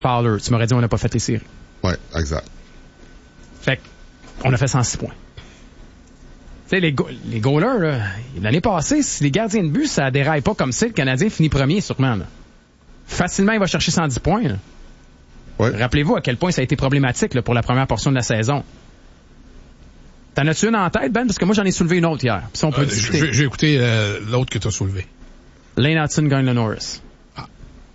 Fowler, tu m'aurais dit on n'a pas fait les séries. Ouais, exact. Fait qu'on a fait 106 points. Tu sais, les goalers, là, l'année passée, si les gardiens de but, ça déraille pas comme ça, le Canadien finit premier, sûrement. Là. Facilement, il va chercher 110 points. Là. Ouais. Rappelez-vous à quel point ça a été problématique là, pour la première portion de la saison. T'en as-tu une en tête, Ben? Parce que moi, j'en ai soulevé une autre hier. Puis ça, on peut discuter. J'ai écouté l'autre que t'as soulevé. Lane Hudson gagne le Norris. Ah.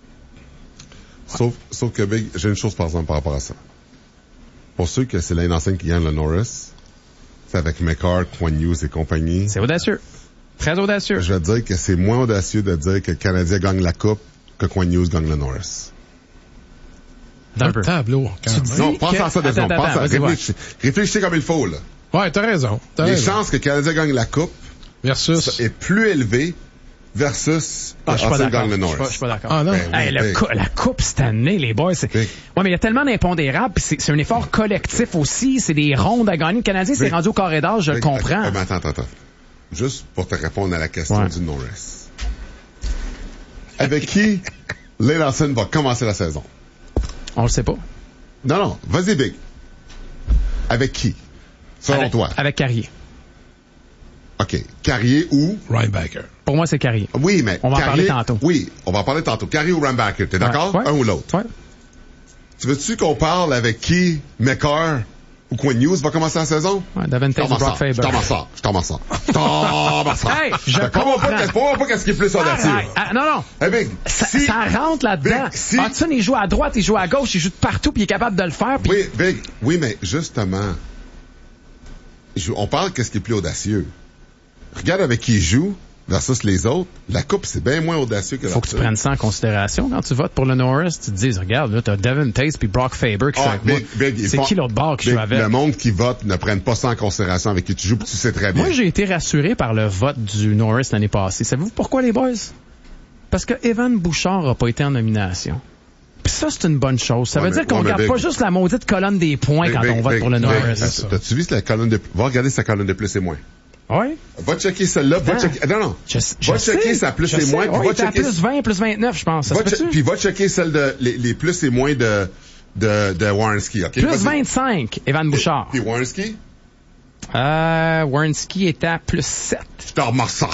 Sauf que, Big, j'ai une chose par exemple par rapport à ça. Pour ceux que c'est Lane Hudson qui gagne le Norris, c'est avec McCarr, Quinn Hughes et compagnie. C'est audacieux. Très audacieux. Je vais te dire que c'est moins audacieux de dire que le Canadien gagne la Coupe que Quinn Hughes gagne le Norris. Dans le tableau. Non, pense à ça deux secondes. Réfléchissez comme il faut, là. Ouais, t'as raison. Les chances que le Canadien gagne la Coupe versus est plus élevée versus Hudson gagne le Norris. Je suis pas d'accord. Ah non. Hey, la Coupe cette année, les boys, c'est... Ouais, mais il y a tellement d'impondérables, puis c'est un effort collectif aussi, c'est des rondes à gagner. Le Canadien s'est rendu au carré d'âge, je le comprends. Attends. Juste pour te répondre à la question du Norris. Avec qui Lane Hudson va commencer la saison? On le sait pas. Non, vas-y, Big. Avec qui? Selon toi. Avec Carrier. OK. Carrier ou? Reinbacker. Pour moi, c'est Carrier. Oui, mais on va en parler tantôt. Oui, on va en parler tantôt. Carrier ou Reinbacker, t'es d'accord? Ouais. Un ou l'autre? Ouais. Tu veux-tu qu'on parle avec qui McCarr ou Quinn Hughes va commencer la saison? Ouais, Davenport ou Brock Faber. Je t'en m'en sors. Hey, je comprends. Pas qu'est-ce qui est plus audacieux. Non. Hey, Big, ça rentre là-dedans. Big, Hudson, il joue à droite, il joue à gauche, il joue de partout, puis il est capable de le faire. Puis... Oui, Big. Oui, mais justement, on parle qu'est-ce qui est plus audacieux. Regarde avec qui il joue versus les autres. La Coupe, c'est bien moins audacieux que la Faut que tu prennes ça en considération quand tu votes pour le Norris. Tu te dises, regarde, là, t'as Devin Taste puis Brock Faber qui joue avec moi. C'est qui l'autre bord qui joue avec? Le monde qui vote ne prenne pas ça en considération avec qui tu joues, puis tu sais très bien. Moi, j'ai été rassuré par le vote du Norris l'année passée. Savez-vous pourquoi, les boys? Parce que Evan Bouchard a pas été en nomination. Puis ça, c'est une bonne chose. Ça veut dire qu'on regarde pas juste la maudite colonne des points quand on vote pour le Norris. T'as-tu vu la colonne de... Va regarder sa colonne de plus et moins. Oui. Va checker celle-là. Va checker... Non. Va checker sa plus et moins. Puis va checker... plus 20, plus 29, je pense. Puis va checker celle de... Les plus et moins de Werenski. Okay? Plus 25, Evan Bouchard. Puis Werenski? Werenski est à plus 7. Je te remarque ça.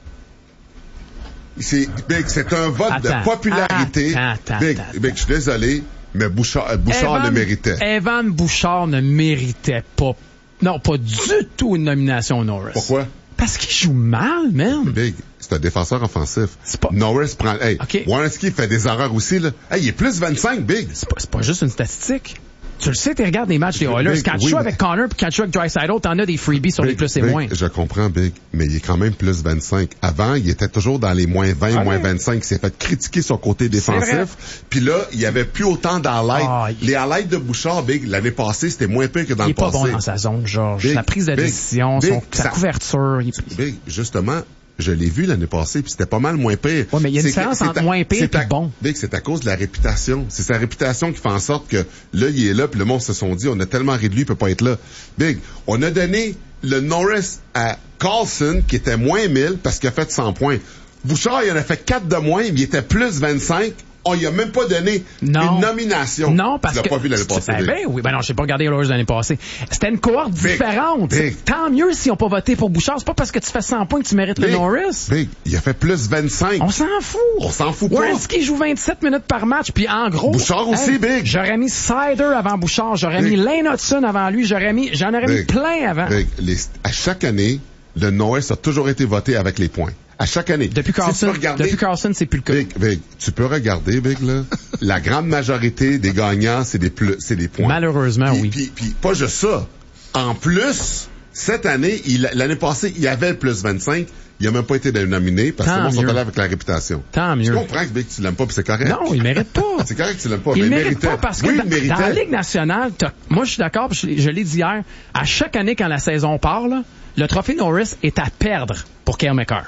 C'est un vote de popularité. Big, je suis désolé, mais Bouchard le méritait. Evan Bouchard ne méritait pas. Non, pas du tout une nomination au Norris. Pourquoi? Parce qu'il joue mal, man. Big, c'est un défenseur offensif. Norris prend... Hey, Werenski fait des erreurs aussi, là. Hey, il est plus 25, Big. C'est pas juste une statistique. Tu le sais, tu regardes les matchs des Oilers. Quand tu joues avec Connor puis quand tu joues avec Draisaitl, t'en as des freebies sur les plus et moins. Je comprends, Big, mais il est quand même plus 25. Avant, il était toujours dans les moins 20, moins 25. Il s'est fait critiquer son côté défensif. Puis là, il y avait plus autant d'highlights. Les highlights de Bouchard, Big, l'année passée, c'était moins pire que dans le passé. Il est pas bon dans sa zone, Georges. Sa prise de décision, sa couverture. Big, justement... Je l'ai vu l'année passée, puis c'était pas mal moins pire. Ouais, mais il y a une différence entre moins pire et bon. Big, c'est à cause de la réputation. C'est sa réputation qui fait en sorte que là, il est là, puis le monde se sont dit, on a tellement ri de lui, il peut pas être là. Big, on a donné le Norris à Carlson, qui était moins 1000, parce qu'il a fait 100 points. Bouchard, il en a fait 4 de moins, mais il était plus 25. On lui a même pas donné une nomination. Non, parce que... Tu l'as pas vu l'année passée. Non, j'ai pas regardé les Oilers l'année passée. C'était une cohorte différente. Tant mieux s'ils ont pas voté pour Bouchard. C'est pas parce que tu fais 100 points que tu mérites le Norris. Big, il a fait plus 25. On s'en fout. pas. Werenski joue 27 minutes par match, puis en gros... Bouchard aussi, Big. J'aurais mis Sider avant Bouchard. J'aurais mis Lane Hudson avant lui. J'en aurais mis plein avant. Big, à chaque année, le Norris a toujours été voté avec les points. À chaque année. Depuis Carlson, c'est plus le cas. Big, tu peux regarder, Big, là. La grande majorité des gagnants, c'est des points. Malheureusement, oui. Puis pas juste ça. En plus, cette année, l'année passée, il y avait le plus 25. Il a même pas été nominé parce que le monde sont allés avec la réputation. Tant mieux. Je comprends que, Big, tu l'aimes pas puis c'est correct. Non, il mérite pas. C'est correct que tu l'aimes pas. Il mais mérite pas parce que dans la Ligue nationale, moi, je suis d'accord, je l'ai dit hier, à chaque année quand la saison part, là, le trophée Norris est à perdre pour Cale Makar.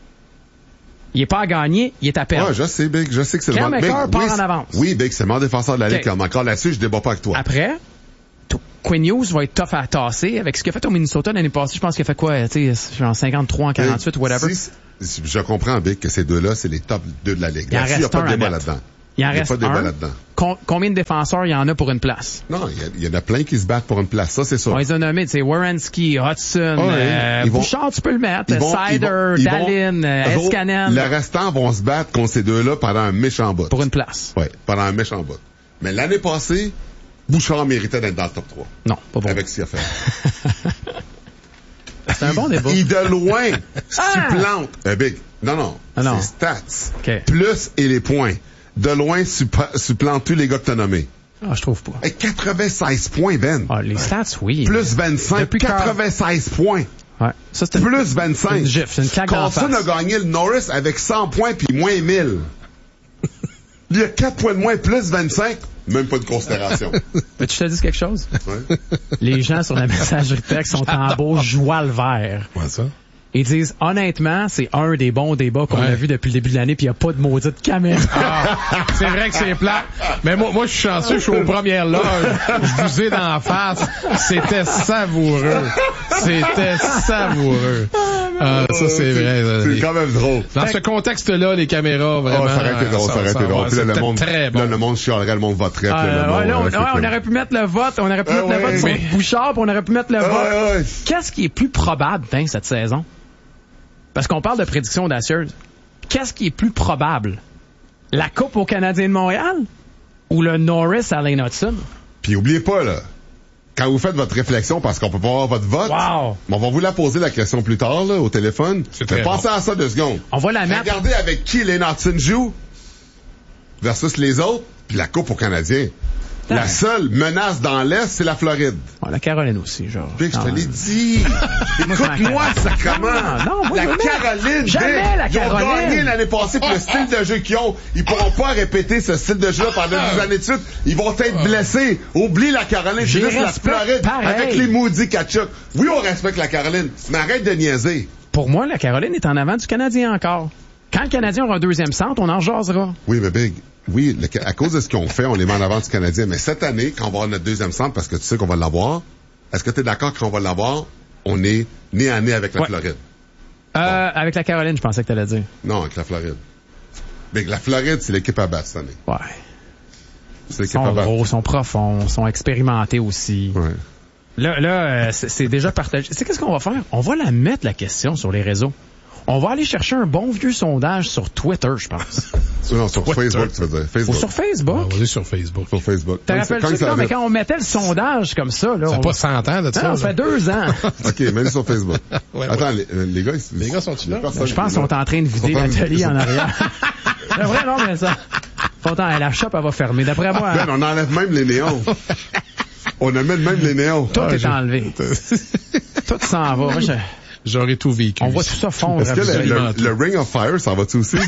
Il est pas à gagner, il est à perdre. Ouais, je sais, Big, je sais que c'est le meilleur. Cale Makar part en avance. Oui, Big, c'est le meilleur défenseur de la Ligue. Cale Makar, là-dessus, je débat pas avec toi. Après, Quinn Hughes va être tough à tasser. Avec ce qu'il a fait au Minnesota l'année passée, je pense qu'il a fait quoi, tu sais, genre 53 en 48 ou whatever. Je comprends, Big, que ces deux-là, c'est les top 2 de la Ligue. Il en reste il n'y a pas de débat là-dedans. Il en reste pas de débat un. là-dedans. Combien de défenseurs il y en a pour une place? Non, il y en a plein qui se battent pour une place, ça c'est sûr. On les a nommés, tu sais, Werenski, Hudson, Bouchard, tu peux le mettre, Sider, Dallin, Escanen. Les restants vont se battre contre ces deux-là pendant un méchant bout. Pour une place. Oui, pendant un méchant bout. Mais l'année passée, Bouchard méritait d'être dans le top 3. Non, pas bon. Avec ce qu'il a fait. C'est un bon débat. Il de loin supplante. Big. Non. Non. C'est stats. Okay. Plus et les points. De loin supplante tous les gars que t'as nommés. Ah, je trouve pas. Et 96 points, Ben. Ah, les stats, oui. Plus 25. Depuis 96 points. Ouais. Ça, c'était plus 25. C'est une gifle, c'est une claque d'en face. Carlson a gagné le Norris avec 100 points puis moins 1000. Il y a 4 points de moins, plus 25. Même pas de considération. Mais tu te dis quelque chose? Ouais. Les gens sur la messagerie texte sont en beau joie le vert. Ouais, ça. Ils disent, honnêtement, c'est un des bons débats qu'on a vu depuis le début de l'année, puis il n'y a pas de maudite caméra. Ah, c'est vrai que c'est plat. Mais moi, je suis chanceux, je suis aux premières loges. Je vous ai d'en face. C'était savoureux. Ah, ça, c'est vrai. C'est quand même drôle. Dans ce contexte-là, les caméras, vraiment. Ça aurait été drôle, ça aurait été drôle. Puis là, le monde chialerait, le monde voterait. On aurait pu mettre le vote, on aurait pu mettre le vote sur Bouchard, puis on aurait pu mettre le vote. Qu'est-ce qui est plus probable, cette saison? Parce qu'on parle de prédiction audacieuse. Qu'est-ce qui est plus probable? La Coupe aux Canadiens de Montréal ou le Norris à Lane Hudson? Puis oubliez pas, là, quand vous faites votre réflexion, parce qu'on peut pas avoir votre vote, on va vous la poser la question plus tard, là, au téléphone. Pensez à ça 2 secondes. On va la mettre. Regardez avec qui Lane Hudson joue versus les autres, puis la Coupe aux Canadiens. La seule menace dans l'Est, c'est la Floride. La Caroline aussi, genre. Big, je te l'ai dit. Écoute-moi, sacrément. Non, la Caroline, jamais la Caroline. Ils ont gagné l'année passée pour le style de jeu qu'ils ont. Ils pourront pas répéter ce style de jeu pendant des années de suite. Ils vont être blessés. Oublie la Caroline, c'est juste la Floride. Pareil. Avec les Moody Kachuk. Oui, on respecte la Caroline, mais arrête de niaiser. Pour moi, la Caroline est en avant du Canadien encore. Quand le Canadien aura un deuxième centre, on en jasera. Oui, mais Big. Oui, à cause de ce qu'on fait, on les met en avant du Canadien. Mais cette année, quand on va avoir notre deuxième centre, parce que tu sais qu'on va l'avoir, est-ce que tu es d'accord qu'on va l'avoir? On est nez à nez avec la Floride. Avec la Caroline, je pensais que tu allais dire. Non, avec la Floride. Mais la Floride, c'est l'équipe à battre cette année. Ouais. C'est l'équipe à battre. Ils sont gros, ils sont profonds, ils sont expérimentés aussi. Ouais. Là, c'est déjà partagé. Tu sais, qu'est-ce qu'on va faire? On va la mettre, la question, sur les réseaux. On va aller chercher un bon vieux sondage sur Twitter, je pense. Non, sur Facebook, tu veux dire. Facebook. Ou sur Facebook. On va aller sur Facebook. Sur Facebook. Te rappelles-tu ça? Mais quand on mettait le sondage comme ça, là. Ça fait pas 100 ans de ça. Non, ça fait 2 ans. OK, même sur Facebook. Attends, les gars, les gars sont-ils là? Je pense qu'ils sont en train de vider l'atelier en arrière. C'est vrai, non, mais ça. La shop, elle va fermer. D'après moi. Ben, on enlève même les néons. On amène même les néons. Tout est enlevé. Tout s'en va. Moi, j'aurais tout vécu. On voit tout ça fondre. Est-ce que le Ring of Fire, ça va-tu aussi?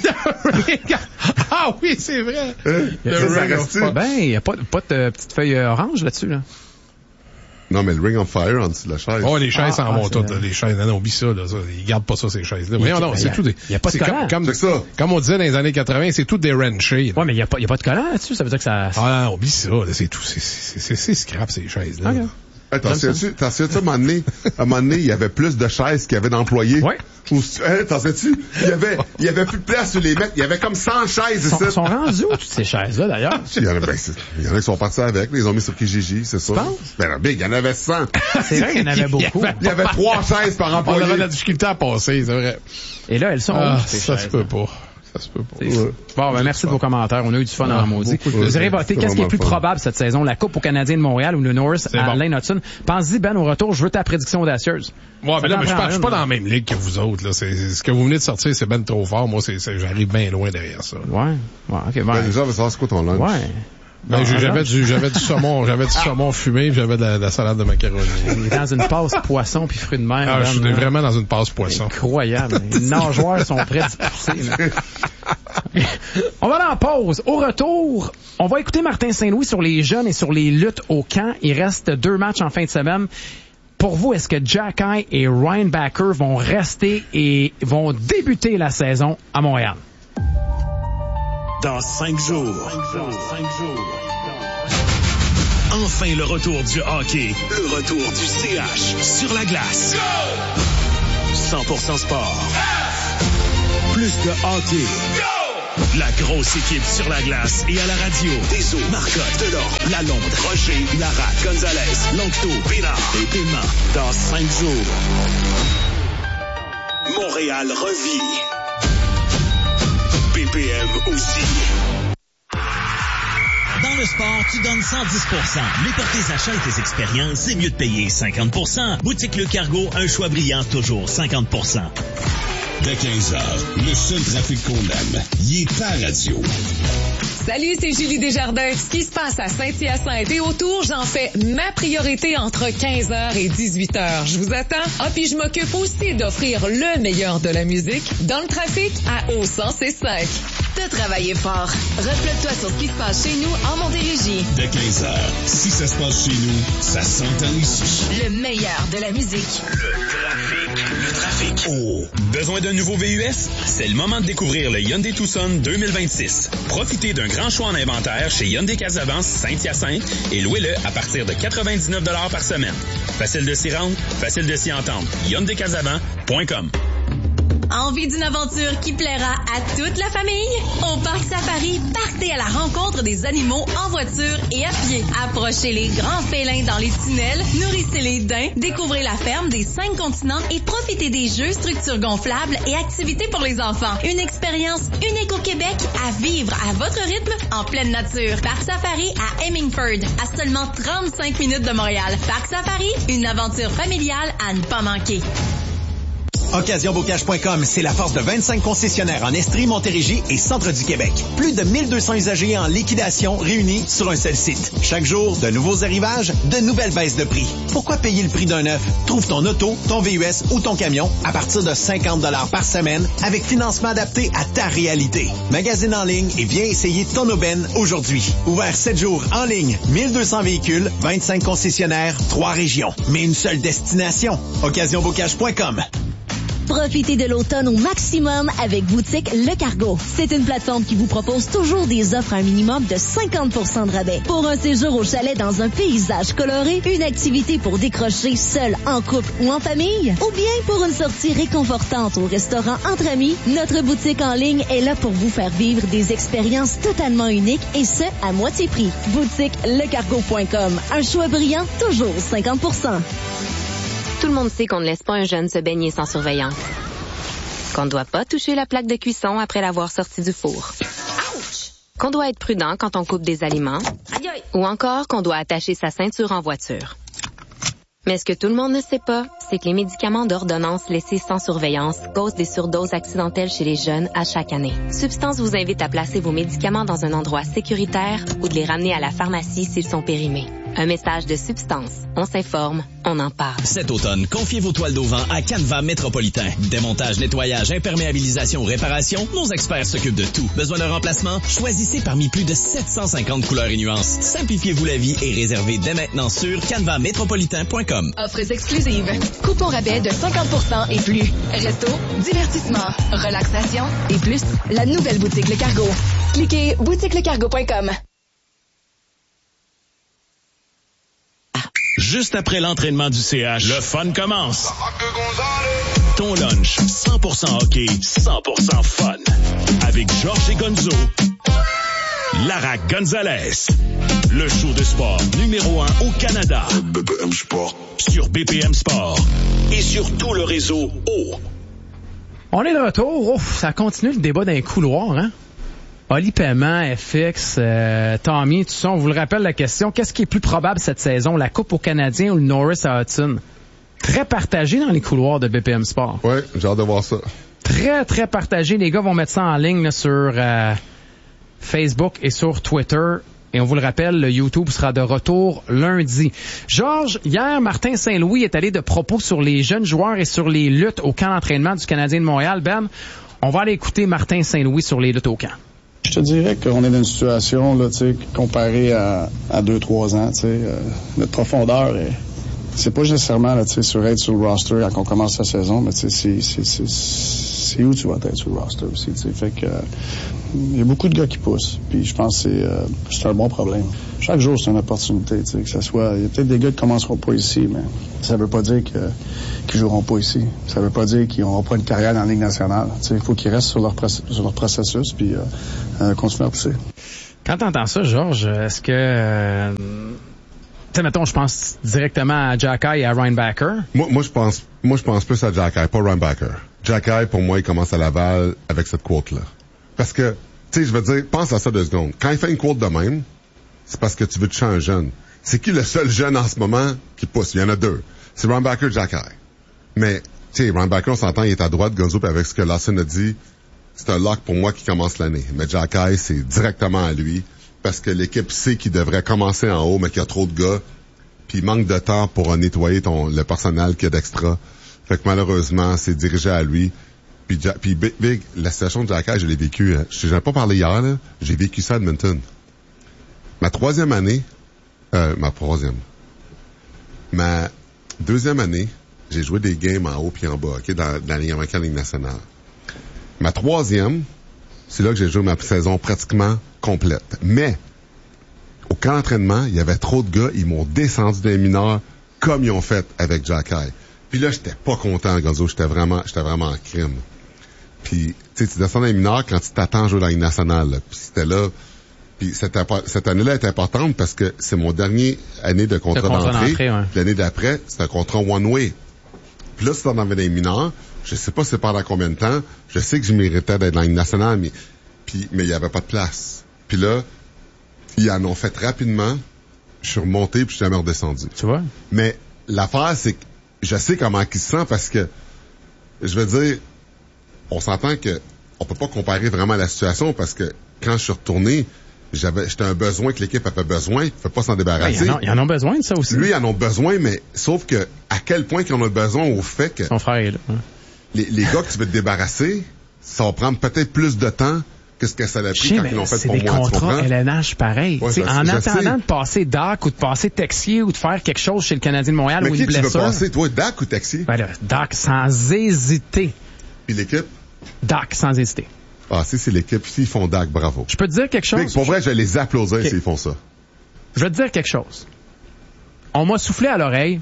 Ah oui, c'est vrai. Ça reste-tu? Ben, il n'y a pas de petite feuille orange là-dessus, là. Non, mais le Ring of Fire en dessous de la chaise. Oh, les chaises s'en vont toutes, les chaises. Non, oublie ça, là. Ils gardent pas ça, ces chaises-là. Voyons, non, c'est tout des. Il n'y a pas de collant. Comme on disait dans les années 80, c'est tout des wrenchés. Ouais, mais il n'y a pas de collant là-dessus. Ça veut dire que ça. Ah, non, oublie ça, là. C'est tout. C'est scrap, ces chaises-là. Okay. T'en sais-tu, à un moment donné, il y avait plus de chaises qu'il y avait d'employés? Oui. T'en sais-tu? Il y avait plus de place sur les mètres. Il y avait comme 100 chaises ici. Ils sont rendus où, toutes ces chaises-là, d'ailleurs? Il y en a qui sont partis avec. Ils ont mis sur Kijiji, c'est ça. Ben, Big, il y en avait 100. C'est vrai qu'il y en avait beaucoup. Il y avait 3 chaises par employé. On avait de la difficulté à passer, c'est vrai. Et là, elles sont où, ces ça chaises? se peut pas. Ça se peut pas. Bon, ben, merci de vos commentaires. On a eu du fun en maudit. Vous irez voter. Qu'est-ce qui est plus probable cette saison? La Coupe aux Canadiens de Montréal ou le Norris à Lane Hudson? Pense-y, Ben, au retour, je veux ta prédiction audacieuse. Ouais, ben là, je suis pas dans la même ligue que vous autres, là. Ce que vous venez de sortir, c'est ben trop fort. Moi, j'arrive bien loin derrière ça. Ouais, ok, ben. Les gens veulent savoir c'est quoi ton lunch. Ouais. Ben, j'avais du saumon fumé, j'avais de la salade de macaroni. Il est dans une passe poisson puis fruits de mer. Ah, je suis vraiment dans une passe poisson. Incroyable. Les nageoires sont prêts d'y pousser, On va aller en pause. Au retour, on va écouter Martin Saint-Louis sur les jeunes et sur les luttes au camp. Il reste 2 matchs en fin de semaine. Pour vous, est-ce que Jack Eye et Ryan Backer vont rester et vont débuter la saison à Montréal? Dans 5 jours. Enfin le retour du hockey. Le retour du CH sur la glace. 100% sport. Plus de hockey. La grosse équipe sur la glace et à la radio. Deso, Marcotte, Delorme, Lalonde, Roger, Lara, Gonzalez, Longto, Bénard et Paiement. Dans 5 jours. Montréal revit. BPM aussi. Dans le sport, tu donnes 110%. Mais pour tes achats et tes expériences, c'est mieux de payer 50%. Boutique Le Cargo, un choix brillant, toujours 50%. Dès 15h, le seul trafic qu'on aime, il est à radio. Salut, c'est Julie Desjardins. Ce qui se passe à Saint-Hyacinthe et autour, j'en fais ma priorité entre 15h et 18h. Je vous attends. Ah, puis je m'occupe aussi d'offrir le meilleur de la musique dans le trafic à Au 100C5. T'as travaillé fort. Reflète-toi sur ce qui se passe chez nous en Montérégie. Dès 15h, si ça se passe chez nous, ça s'entend ici. Le meilleur de la musique. Le trafic. Oh! Besoin d'un nouveau VUS? C'est le moment de découvrir le Hyundai Tucson 2026. Profitez d'un grand choix en inventaire chez Hyundai Casavance Saint-Hyacinthe et louez-le à partir de 99$ par semaine. Facile de s'y rendre, facile de s'y entendre. HyundaiCasavant.com. Envie d'une aventure qui plaira à toute la famille? Au Parc Safari, partez à la rencontre des animaux en voiture et à pied. Approchez les grands félins dans les tunnels, nourrissez les daims, découvrez la ferme des 5 continents et profitez des jeux, structures gonflables et activités pour les enfants. Une expérience unique au Québec à vivre à votre rythme en pleine nature. Parc Safari à Hemingford, à seulement 35 minutes de Montréal. Parc Safari, une aventure familiale à ne pas manquer. OccasionBocage.com, c'est la force de 25 concessionnaires en Estrie, Montérégie et centre du Québec. Plus de 1200 usagers en liquidation réunis sur un seul site. Chaque jour, de nouveaux arrivages, de nouvelles baisses de prix. Pourquoi payer le prix d'un neuf? Trouve ton auto, ton VUS ou ton camion à partir de 50$ par semaine avec financement adapté à ta réalité. Magasine en ligne et viens essayer ton aubaine aujourd'hui. Ouvert 7 jours en ligne, 1200 véhicules, 25 concessionnaires, 3 régions. Mais une seule destination. OccasionBocage.com. Profitez de l'automne au maximum avec Boutique Le Cargo. C'est une plateforme qui vous propose toujours des offres à un minimum de 50% de rabais. Pour un séjour au chalet dans un paysage coloré, une activité pour décrocher seul, en couple ou en famille, ou bien pour une sortie réconfortante au restaurant entre amis, notre boutique en ligne est là pour vous faire vivre des expériences totalement uniques et ce, à moitié prix. BoutiqueLeCargo.com. Un choix brillant, toujours 50%. Tout le monde sait qu'on ne laisse pas un jeune se baigner sans surveillance. Qu'on ne doit pas toucher la plaque de cuisson après l'avoir sorti du four. Ouch! Qu'on doit être prudent quand on coupe des aliments. Aïe aïe! Ou encore qu'on doit attacher sa ceinture en voiture. Mais ce que tout le monde ne sait pas, c'est que les médicaments d'ordonnance laissés sans surveillance causent des surdoses accidentelles chez les jeunes à chaque année. Substance vous invite à placer vos médicaments dans un endroit sécuritaire ou de les ramener à la pharmacie s'ils sont périmés. Un message de Substance. On s'informe, on en parle. Cet automne, confiez vos toiles d'auvent à Canva Métropolitain. Démontage, nettoyage, imperméabilisation, réparation, nos experts s'occupent de tout. Besoin d'un remplacement? Choisissez parmi plus de 750 couleurs et nuances. Simplifiez-vous la vie et réservez dès maintenant sur canvamétropolitain.com. Offres exclusives. Coupons rabais de 50% et plus. Resto, divertissement, relaxation et plus. La nouvelle boutique Le Cargo. Cliquez boutiquelecargo.com. Juste après l'entraînement du CH, le fun commence. Ton lunch, 100% hockey, 100% fun. Avec Georges et Gonzo, Lara Gonzalez. Le show de sport numéro 1 au Canada. BPM Sport. Sur BPM Sport. Et sur tout le réseau O. On est de retour. Ouf, ça continue le débat d'un couloir, hein? Oli Paiement, FX, Tommy, tout ça, on vous le rappelle la question. Qu'est-ce qui est plus probable cette saison, la Coupe aux Canadiens ou le Norris à Hudson? Très partagé dans les couloirs de BPM Sport. Ouais, j'ai hâte de voir ça. Très, très partagé. Les gars vont mettre ça en ligne là, sur Facebook et sur Twitter. Et on vous le rappelle, le YouTube sera de retour lundi. Georges, hier, Martin Saint-Louis est allé de propos sur les jeunes joueurs et sur les luttes au camp d'entraînement du Canadien de Montréal. Ben, on va aller écouter Martin Saint-Louis sur les luttes au camp. Je te dirais qu'on est dans une situation, là, comparée à 2-3 ans, notre profondeur, c'est pas nécessairement là, sur être sur le roster quand on commence la saison, mais c'est c'est où tu vas être sur le roster aussi, tu sais. Fait que il y a beaucoup de gars qui poussent, puis je pense que c'est un bon problème. Chaque jour, c'est une opportunité, tu sais, que ça soit... Il y a peut-être des gars qui commenceront pas ici, mais ça veut pas dire qu'ils joueront pas ici. Ça veut pas dire qu'ils n'auront pas une carrière dans la Ligue nationale. Tu sais, il faut qu'ils restent sur leur processus, puis continuer à pousser. Quand t'entends ça, Georges, est-ce que... tu sais, mettons, je pense directement à Jacky et à Ryan Backer. Moi, je pense plus à Jacky, pas Ryan Backer. Jacky, pour moi, il commence à Laval avec cette quote-là. Parce que, tu sais, je veux dire, pense à ça 2 secondes. Quand il fait une quote de même, c'est parce que tu veux toucher un jeune. C'est qui le seul jeune en ce moment qui pousse? Il y en a 2. C'est Ryan Backer, Jacky. Mais, tu sais, Ryan Backer, on s'entend, il est à droite, Gonzo, puis avec ce que Lawson a dit, c'est un lock pour moi qui commence l'année. Mais Jacky, c'est directement à lui. Parce que l'équipe sait qu'il devrait commencer en haut, mais qu'il y a trop de gars. Puis il manque de temps pour nettoyer le personnel qu'il y a d'extra. Fait que malheureusement, c'est dirigé à lui. Puis Big, la situation de Jacky, je l'ai vécu. Je n'en ai pas parlé hier, là. J'ai vécu ça à Edmonton. Ma 2e année, j'ai joué des games en haut puis en bas, OK, dans la Ligue américaine, Ligue nationale. Ma 3e, c'est là que j'ai joué ma saison pratiquement complète. Mais, au camp d'entraînement, il y avait trop de gars, ils m'ont descendu des mineurs comme ils ont fait avec Jacky. Puis là, j'étais pas content, Gonzo, j'étais vraiment en crime. Puis, tu sais, tu descends dans les mineurs quand tu t'attends à jouer dans la Ligue nationale, là. Puis c'était là. Puis cette année-là est importante parce que c'est mon dernier année de contrat d'entrée. Ouais. L'année d'après, c'est un contrat one-way. Puis là, si t'en avais des mineurs, je sais pas c'est pendant combien de temps, je sais que je méritais d'être dans la Ligue nationale, mais il y avait pas de place. Puis là, ils en ont fait rapidement, je suis remonté puis je suis jamais redescendu. Tu vois? Mais l'affaire, c'est que je sais comment il se sent parce que, je veux dire, on s'entend que on peut pas comparer vraiment la situation parce que quand je suis retourné, j'étais un besoin que l'équipe avait besoin, il ne peut pas s'en débarrasser. Ils en ont besoin de ça aussi. Lui, ils en ont besoin, mais sauf que à quel point qu'ils en ont besoin au fait que son frère est là. Les gars que tu veux te débarrasser, ça va prendre peut-être plus de temps que ce que ça a pris quand ils l'ont fait pour moi. C'est des contrats LNH pareil. Ouais, en attendant de passer Dak ou de passer Texier ou de faire quelque chose chez le Canadien de Montréal ou une blessure. Mais qui tu veux passer, toi, Dak ou Texier? Ben là, Dak sans hésiter. Puis l'équipe? Dak sans hésiter. Ah, si c'est l'équipe, s'ils font Dak, bravo. Je peux te dire quelque chose? Mais pour vrai, je vais les applaudir s'ils font ça. Je vais te dire quelque chose. On m'a soufflé à l'oreille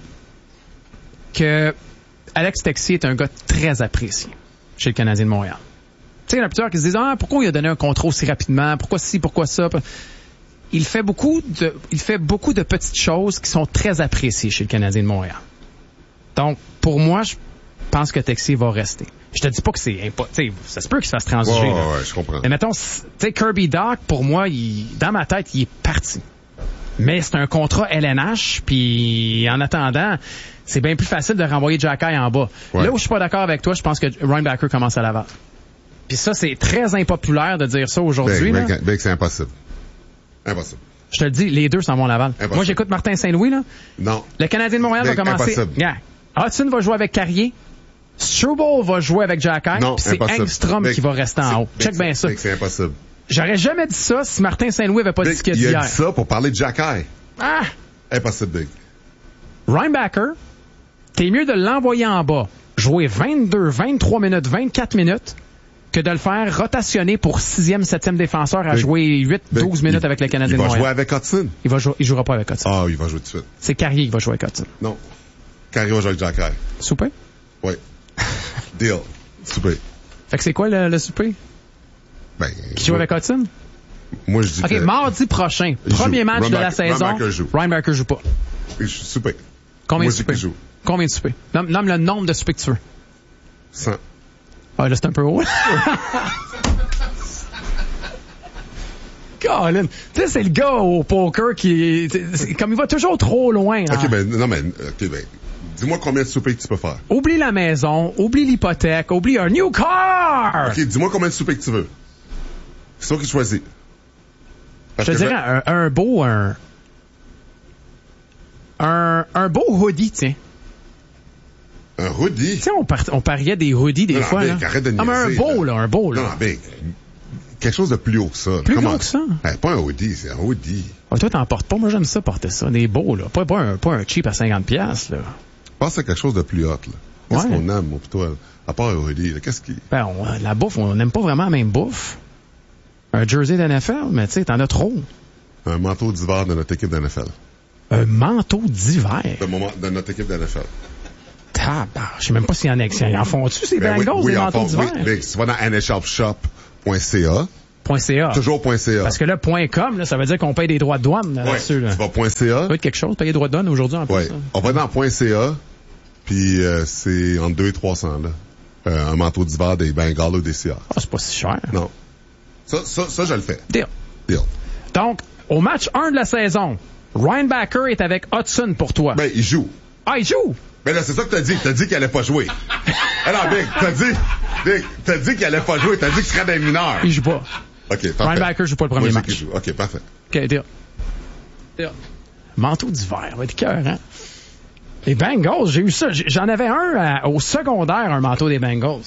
que Alex Texier est un gars très apprécié chez le Canadien de Montréal. Tu sais, il y en a plusieurs qui se disent pourquoi il a donné un contrat aussi rapidement? Pourquoi ci, pourquoi ça? Il fait beaucoup de petites choses qui sont très appréciées chez le Canadien de Montréal. Donc, pour moi, je pense que Texier va rester. Je te dis pas que c'est impossible. Ça se peut qu'il se fasse transiger. Ouais, je comprends. Mais mettons, tu sais, Kirby Dach, pour moi, dans ma tête, il est parti. Mais c'est un contrat LNH, puis en attendant, c'est bien plus facile de renvoyer Jacky en bas. Ouais. Là où je suis pas d'accord avec toi, je pense que Ryan Backer commence à Laval. Puis ça, c'est très impopulaire de dire ça aujourd'hui. Ben, c'est impossible. Impossible. Je te le dis, les deux s'en vont à Laval. Impossible. Moi, j'écoute Martin Saint-Louis, là. Non. Le Canadien de Montréal va commencer. Yeah. Hudson va jouer avec Carrier. Struble va jouer avec Jacky. Puis c'est Engstrom qui va rester en haut. Check bien ça. C'est impossible. J'aurais jamais dit ça si Martin Saint-Louis avait pas dit ce qu'il a dit hier. Il a dit ça pour parler de Jacky. Ah! Impossible, Big. Ryan Backer, t'es mieux de l'envoyer en bas, jouer 22, 23 minutes, 24 minutes, que de le faire rotationner pour 6e, 7e défenseur à jouer 8, 12 minutes avec le Canadien de Montréal. Il va jouer avec Hudson. Il jouera pas avec Hudson. Ah, il va jouer tout de suite. C'est Carrier qui va jouer avec Hudson. Non. Carrier va jouer avec Jacky. Souper? Oui. Deal. Souper. Fait que c'est quoi le souper? Ben, qui joue avec Hudson? Moi, je dis OK, mardi prochain, premier match de la saison, Ryan Backer joue pas. Souper. Combien de soupers? Combien de soupers? Nomme le nombre de soupers que tu veux. 100. Ah, là, c'est un peu haut. Colin, tu sais, c'est le gars au poker qui... Comme il va toujours trop loin. OK, hein? Dis-moi combien de soupers que tu peux faire. Oublie la maison, oublie l'hypothèque, oublie un new car! OK, dis-moi combien de soupers que tu veux. C'est toi qui choisis. Je te dirais un beau hoodie, tiens. Un hoodie? Tu sais, on pariait des hoodies des fois. Là. Arrête de niaiser, un beau, là. Non, mais quelque chose de plus haut que ça. Plus haut que ça? Pas un hoodie, c'est un hoodie. Ah, toi, t'en portes pas. Moi, j'aime ça, porter ça. Des beaux, là. Pas un cheap à 50$, là. Je pense à quelque chose de plus hot, là. Qu'est-ce qu'on aime, moi, pis toi? À part Rudy, qu'est-ce qui... Ben, la bouffe, on n'aime pas vraiment la même bouffe. Un jersey d'NFL, mais tu sais, t'en as trop. Un manteau d'hiver de notre équipe d'NFL. Un manteau d'hiver? De notre équipe d'NFL. Je sais même pas s'il y en a. Ils en font-tu, ces Bengals, des manteaux d'hiver? Oui, tu vas dans nhlshop.ca. .ca. Toujours .ca. Parce que là, .com, là, ça veut dire qu'on paye des droits de douane là-dessus. Là. Tu vas .ca. Ça peut être quelque chose, payer des droits de douane aujourd'hui en plus. Oui. On va dans .ca, puis c'est entre 200 et 300, là. Un manteau d'hiver des Bengals ou des Seahawks. Ah, c'est pas si cher. Non. Ça, je le fais. Deal. Donc, au match 1 de la saison, Ryan Backer est avec Hudson pour toi. Ben, il joue. Ah, il joue? Ben là, c'est ça que t'as dit. T'as dit qu'il allait pas jouer. Alors, Big, t'as dit qu'il allait pas jouer. T'as dit qu'il serait des mineurs. Il joue pas. OK, parfait. Ryan Backer joue pas le premier match. Joue. OK, parfait. OK, deal. Manteau d'hiver, va être cœur, hein? Les Bengals, j'ai eu ça. J'en avais un au secondaire, un manteau des Bengals.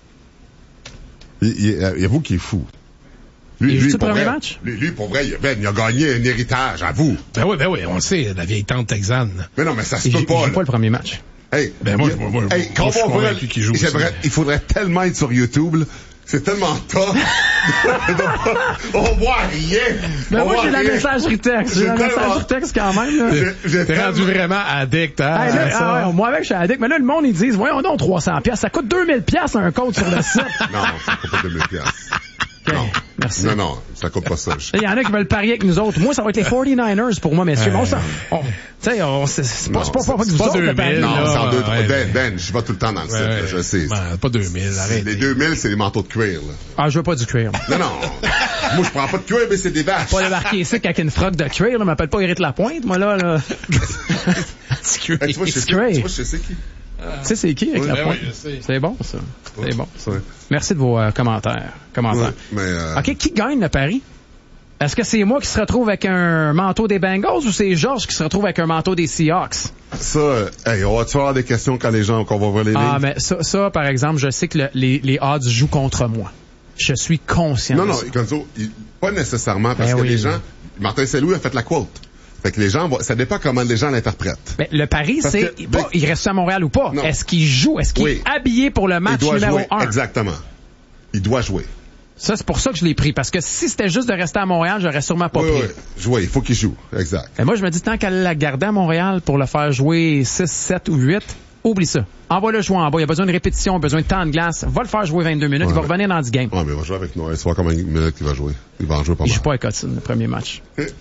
Il avoue qu'il est fou. Lui, le premier match? Lui, pour vrai, il a gagné un héritage, avoue. Ben oui, on le sait, la vieille tante texane. Mais non, mais ça se peut pas. Il joue pas le premier match. Hey, quand on voit qui joue. Il faudrait tellement être sur YouTube, là. C'est tellement top. On voit rien. Mais moi, j'ai la messagerie texte. J'ai la messagerie texte quand même, là. T'es rendu vraiment addict, hein? Moi, avec, je suis addict. Mais là, le monde, ils disent, voyons donc, 300$. Ça coûte 2000$ un code sur le site. Non, ça coûte pas 2000$. Okay, non. Merci. Non, ça coûte pas ça. Il y en a qui veulent parier avec nous autres. Moi, ça va être les 49ers pour moi, messieurs. C'est pas vous autres, 2000. Non, c'est en 2 Ben, je vais tout le temps dans le site, je sais. Pas 2000, arrête. Les 2000, c'est les manteaux de cuir, là. Ah, je veux pas du cuir. Non. Moi, je prends pas de cuir, mais c'est des vaches. Pas débarquer ici avec une froc de cuir, là. M'appelle pas Éric Lapointe, moi, là. Tu vois, je sais qui. Tu sais, c'est qui avec la pointe? C'est bon, ça. C'est bon. Merci de vos commentaires. OK, qui gagne le pari? Est-ce que c'est moi qui se retrouve avec un manteau des Bengals ou c'est Georges qui se retrouve avec un manteau des Seahawks? Ça, on va-tu avoir des questions quand on va voir les lignes? Ah, mais ça, par exemple, je sais que les odds jouent contre moi. Je suis conscient. Non, Gonzo, pas nécessairement, parce que les gens... Martin Saint-Louis a fait la quote. Fait que les gens, ça dépend comment les gens l'interprètent. Mais le pari, il reste à Montréal ou pas. Non. Est-ce qu'il joue? Est-ce qu'il est habillé pour le match numéro 1? Exactement. Il doit jouer. Ça, c'est pour ça que je l'ai pris. Parce que si c'était juste de rester à Montréal, j'aurais sûrement pas pris. Oui, jouer. Il faut qu'il joue. Exact. Et moi, je me dis, tant qu'elle la garder à Montréal pour le faire jouer 6, 7 ou 8, oublie ça. Envoie-le jouer en bas. Il a besoin de répétition, il a besoin de temps de glace. Va le faire jouer 22 minutes. Il va revenir dans 10 games. Ouais, mais il va jouer avec nous. Il voit combien de minutes qu'il va jouer. Il va en jouer pas mal. Il joue pas avec Hudson, le premier match.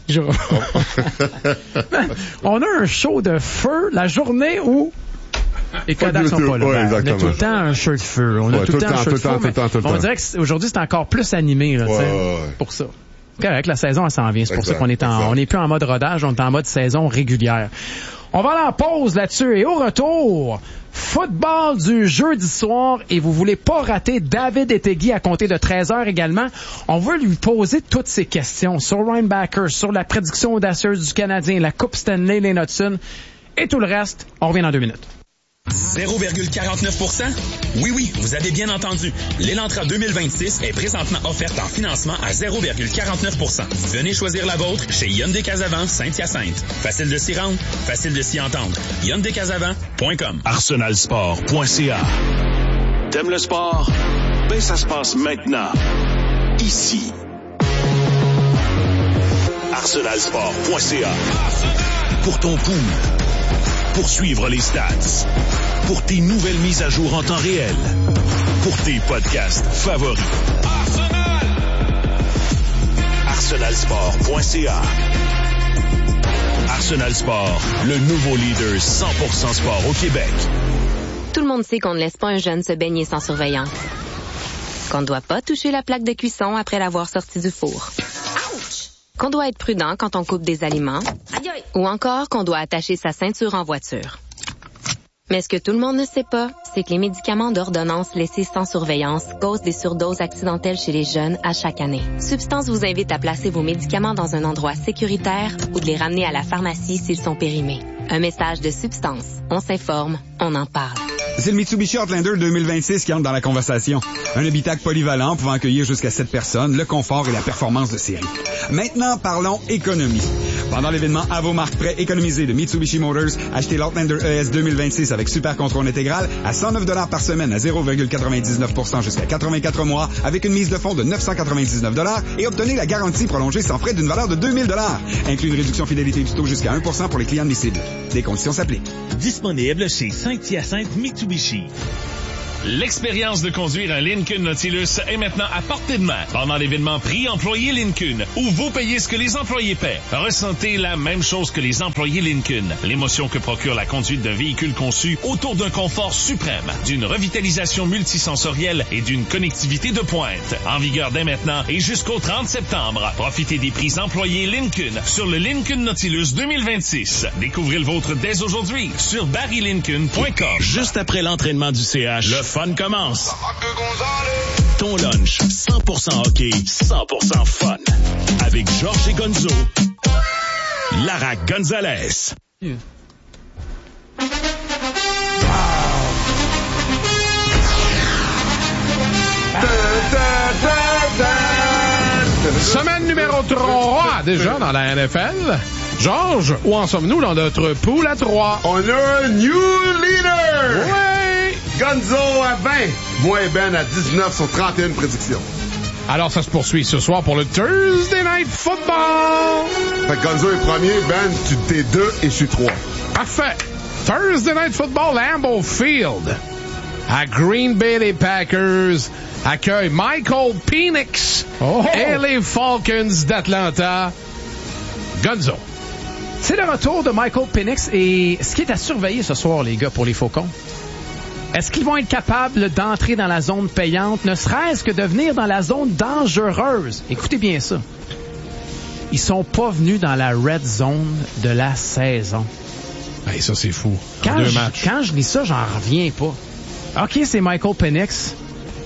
On a un show de feu la journée où les Kodaks sont pas là. Ouais, on a tout le temps un show de feu. On a tout le temps un show de feu. On dirait qu'aujourd'hui, c'est encore plus animé, là, pour ça. Correct, la saison, elle s'en vient. C'est pour ça qu'on est on n'est plus en mode rodage, on est en mode saison régulière. On va aller en pause là-dessus et au retour, football du jeudi soir et vous voulez pas rater David Etegi à compter de 13h également. On veut lui poser toutes ces questions sur Ryan Backer, sur la prédiction audacieuse du Canadien, la Coupe Stanley, les Hudson et tout le reste. On revient dans 2 minutes. 0,49%? Oui, vous avez bien entendu. L'Elantra 2026 est présentement offerte en financement à 0,49%. Venez choisir la vôtre chez Hyundai Casavant Saint-Hyacinthe. Facile de s'y rendre, facile de s'y entendre. HyundaiCasavant.com. ArsenalSport.ca. T'aimes le sport? Ben, ça se passe maintenant. Ici. ArsenalSport.ca. Pour ton pool. Pour suivre les stats. Pour tes nouvelles mises à jour en temps réel. Pour tes podcasts favoris. ArsenalSport.ca. Arsenal Sport, le nouveau leader 100% sport au Québec. Tout le monde sait qu'on ne laisse pas un jeune se baigner sans surveillance. Qu'on ne doit pas toucher la plaque de cuisson après l'avoir sorti du four. Qu'on doit être prudent quand on coupe des aliments. Ou encore qu'on doit attacher sa ceinture en voiture. Mais ce que tout le monde ne sait pas, c'est que les médicaments d'ordonnance laissés sans surveillance causent des surdoses accidentelles chez les jeunes à chaque année. Substance vous invite à placer vos médicaments dans un endroit sécuritaire ou de les ramener à la pharmacie s'ils sont périmés. Un message de Substance. On s'informe, on en parle. C'est le Mitsubishi Outlander 2026 qui entre dans la conversation. Un habitacle polyvalent pouvant accueillir jusqu'à 7 personnes, le confort et la performance de série. Maintenant, parlons économie. Pendant l'événement À vos marques prêts économisés de Mitsubishi Motors, achetez l'Outlander ES 2026 avec super contrôle intégral à $109 par semaine à 0,99% jusqu'à 84 mois avec une mise de fonds de $999 et obtenez la garantie prolongée sans frais d'une valeur de $2000. Inclut une réduction fidélité du taux jusqu'à 1% pour les clients admissibles. Des conditions s'appliquent. Disponible chez Saint-Hyacinthe Mitsubishi. L'expérience de conduire un Lincoln Nautilus est maintenant à portée de main pendant l'événement Prix Employés Lincoln, où vous payez ce que les employés paient. Ressentez la même chose que les employés Lincoln. L'émotion que procure la conduite d'un véhicule conçu autour d'un confort suprême, d'une revitalisation multisensorielle et d'une connectivité de pointe. En vigueur dès maintenant et jusqu'au 30 septembre. Profitez des prix employés Lincoln sur le Lincoln Nautilus 2026. Découvrez le vôtre dès aujourd'hui sur barrylincoln.com. Juste après l'entraînement du CH, le fun commence. Ton lunch, 100% hockey, 100% fun. Avec Georges et Gonzo, Lara Gonzalez. Yeah. Semaine numéro 3 déjà dans la NFL. Georges, où en sommes-nous dans notre pool à 3? On a un new leader! Ouais! Gonzo à 20. Moi et Ben à 19 sur 31 prédictions. Alors, ça se poursuit ce soir pour le Thursday Night Football. Fait que Gonzo est premier, Ben, tu t'es 2 et je suis 3. Parfait. Thursday Night Football, Lambeau Field. À Green Bay, les Packers accueillent Michael Penix et les Falcons d'Atlanta. Gonzo. C'est le retour de Michael Penix et ce qui est à surveiller ce soir, les gars, pour les Faucons. Est-ce qu'ils vont être capables d'entrer dans la zone payante, ne serait-ce que de venir dans la zone dangereuse? Écoutez bien ça. Ils sont pas venus dans la red zone de la saison. Hey, ça, c'est fou. Quand je lis ça, j'en reviens pas. OK, c'est Michael Penix.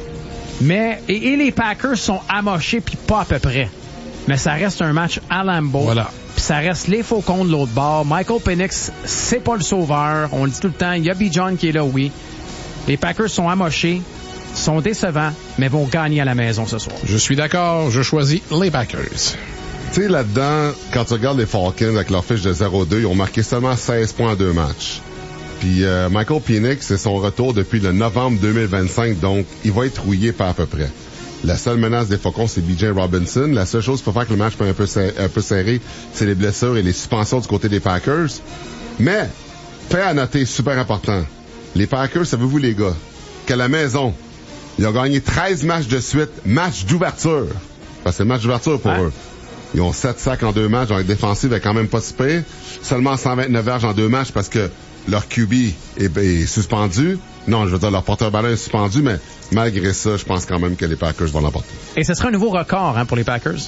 Mais, et les Packers sont amochés puis pas à peu près. Mais ça reste un match à Lambeau. Voilà. Puis ça reste les Faucons de l'autre bord. Michael Penix, c'est pas le sauveur. On le dit tout le temps. Il y a Bijan qui est là, oui. Les Packers sont amochés, sont décevants, mais vont gagner à la maison ce soir. Je suis d'accord. Je choisis les Packers. Tu sais, là-dedans, quand tu regardes les Falcons avec leur fiche de 0-2, ils ont marqué seulement 16 points en 2 matchs. Puis Michael Penix, c'est son retour depuis le novembre 2025, donc il va être rouillé par à peu près. La seule menace des Faucons, c'est B.J. Robinson. La seule chose qui peut faire que le match peut un peu serré, c'est les blessures et les suspensions du côté des Packers. Mais, fait à noter, super important, les Packers, savez-vous les gars, qu'à la maison, ils ont gagné 13 matchs de suite, match d'ouverture. Parce que c'est le match d'ouverture pour eux. Ils ont 7 sacs en 2 matchs, donc défensive est quand même pas si pire. Seulement 129 verges en 2 matchs parce que leur QB est suspendu. Non, je veux dire, leur porteur ballon est suspendu, mais malgré ça, je pense quand même que les Packers vont l'emporter. Et ce sera un nouveau record pour les Packers.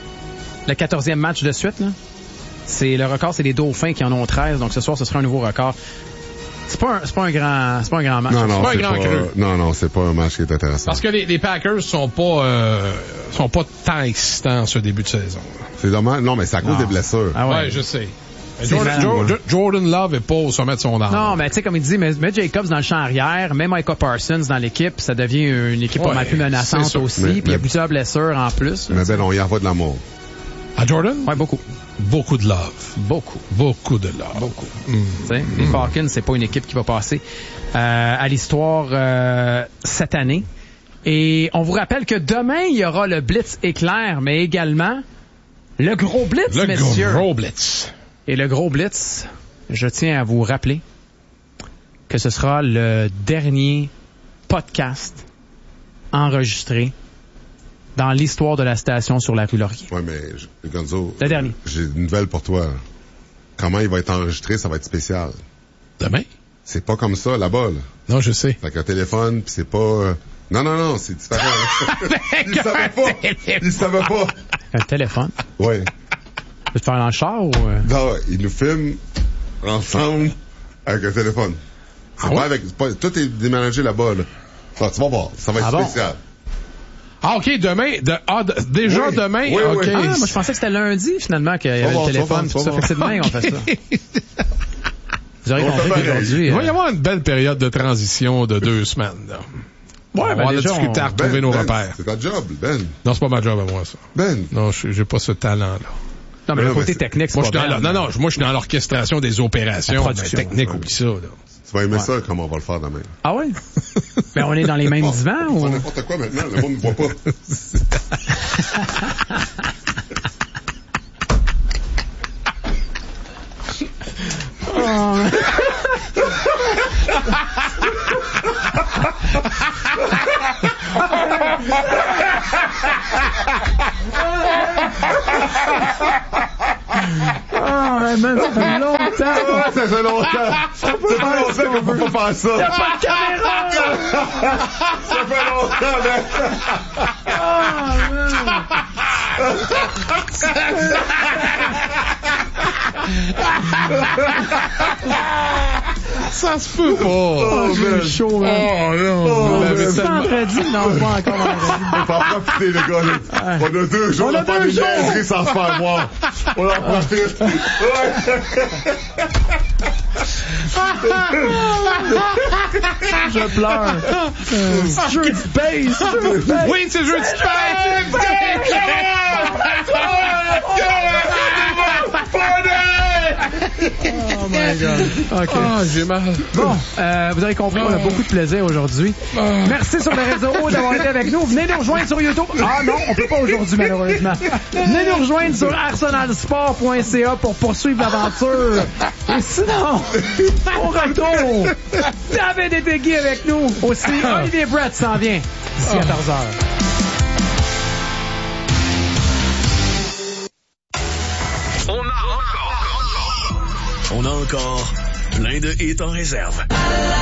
Le 14e match de suite, là. Le record, c'est les Dauphins qui en ont 13, donc ce soir, ce sera un nouveau record. C'est pas un grand match. Non, c'est pas un grand creux. Non, c'est pas un match qui est intéressant. Parce que les Packers sont pas tant excitants ce début de saison. C'est dommage. Non, mais c'est à cause des blessures. Ah ouais, je sais. Jordan Love est pas au sommet de son âge. Non, mais tu sais, comme il dit, mets Jacobs dans le champ arrière, mets Micah Parsons dans l'équipe, ça devient une équipe pas mal plus menaçante aussi, puis il y a plusieurs blessures en plus. Mais ben, on y envoie de l'amour. À Jordan? Ouais, beaucoup. Beaucoup de love. Beaucoup de love. Beaucoup. Les Falcons, c'est pas une équipe qui va passer à l'histoire cette année. Et on vous rappelle que demain, il y aura le Blitz éclair, mais également le gros Blitz, messieurs. Le gros Blitz. Et le gros Blitz, je tiens à vous rappeler que ce sera le dernier podcast enregistré dans l'histoire de la station sur la rue Laurier. Ouais, mais Gonzo, le dernier. J'ai une nouvelle pour toi. Comment il va être enregistré, ça va être spécial. Demain? C'est pas comme ça, là-bas. Là. Non, je sais. Fait qu'un téléphone, pis c'est pas... Non, c'est différent. Il savait pas. Un téléphone? Oui. Tu veux te faire dans le char ou... Non, il nous filme ensemble avec un téléphone. C'est pas avec... tout est déménagé là-bas, là. Ça, tu vas voir, ça va être spécial. Ah, OK, demain. Déjà demain? Oui, OK. Oui. Ah, moi, je pensais que c'était lundi, finalement, qu'il y avait le téléphone. Tout ça fait que c'est demain qu'on fait ça. Vous aurez compris qu'aujourd'hui... Il va y avoir une belle période de transition de 2 semaines, là. Ouais, on va discuter à retrouver nos repères. C'est ta job, Ben. Non, c'est pas ma job à moi, ça. Ben. Non, j'ai pas ce talent-là. Non, mais le côté technique, c'est pas moi, je suis dans l'orchestration des opérations. Technique, oublie ça, là. Tu vas aimer ça, comment on va le faire demain. Ah ouais? Ben, on est dans les mêmes divans, ou? N'importe quoi maintenant, le monde ne voit pas. Man, ça fait longtemps. Ça fait longtemps. Ça fait longtemps qu'on peut pas faire ça. Y'a pas de caméra. Ça fait longtemps, man. Ça se peut pas. Oh, j'ai chaud, man. Oh, non. C'est vendredi? Non, pas encore vendredi. On va en profiter, les gars. On a 2 jours à faire des niaiseries sans se faire voir. On en profite. Je pleure. Jeu de space. Oui, c'est jeu de space. Oh my God. OK. J'ai mal. Bon, vous avez compris, on a beaucoup de plaisir aujourd'hui. Merci sur les réseaux d'avoir été avec nous. Venez nous rejoindre sur YouTube. Ah non, on peut pas aujourd'hui, malheureusement. Venez nous rejoindre sur arsenalsport.ca pour poursuivre l'aventure. Et sinon, au retour, David et Peggy avec nous. Aussi, Olivier Brett s'en vient d'ici 14h. On a encore plein de hits en réserve.